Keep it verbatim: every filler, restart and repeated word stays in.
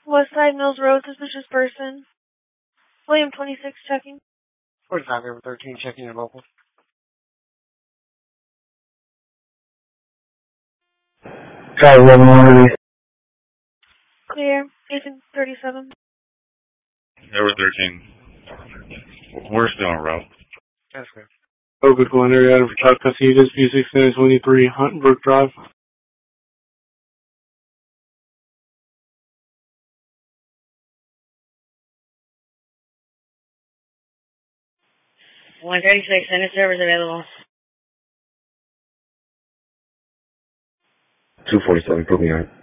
Westside Mills Road, suspicious person. William twenty-six checking. forty-five over thirteen checking your local. Got eleven one. Clear. Agent thirty-seven. Over thirteen. We're still en route. That's good. Focus one area item for child custody. This P six nine twenty-three Huntenbrook Drive. one thirty-six, send a service available. two forty-seven, put me on.